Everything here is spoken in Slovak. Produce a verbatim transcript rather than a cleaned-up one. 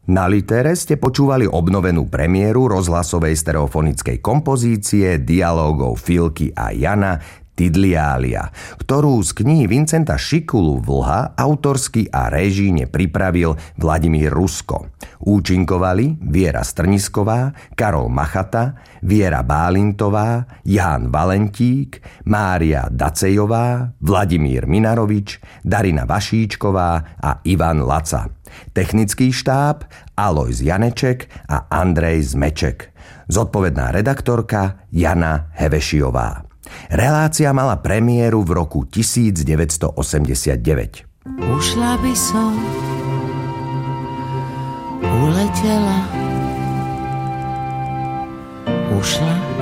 Na Litere ste počúvali obnovenú premiéru rozhlasovej stereofonickej kompozície dialógov Filky a Jana Tidliália, ktorú z knihy Vincenta Šikulu Vlha autorsky a režíne pripravil Vladimír Rusko. Účinkovali Viera Strnisková, Karol Machata, Viera Bálintová, Ján Valentík, Mária Dacejová, Vladimír Minarovič, Darina Vašíčková a Ivan Laca. Technický štáb Alojz Janeček a Andrej Zmeček. Zodpovedná redaktorka Jana Hevešiová. Relácia mala premiéru v roku devätnásťstoosemdesiatdeväť. Ušla by som, uletela, ušla